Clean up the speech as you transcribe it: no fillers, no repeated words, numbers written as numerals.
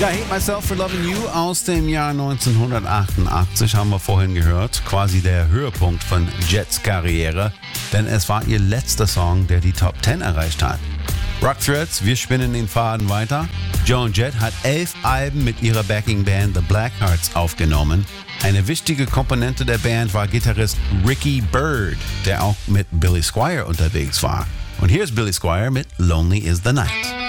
Ja, Hate Myself for Loving You aus dem Jahr 1988 haben wir vorhin gehört. Quasi der Höhepunkt von Jets Karriere, denn es war ihr letzter Song, der die Top 10 erreicht hat. Rock Threads, wir spinnen den Faden weiter. Joan Jett hat 11 Alben mit ihrer Backing-Band The Blackhearts aufgenommen. Eine wichtige Komponente der Band war Gitarrist Ricky Byrd, der auch mit Billy Squier unterwegs war. Und hier ist Billy Squier mit Lonely is the Night.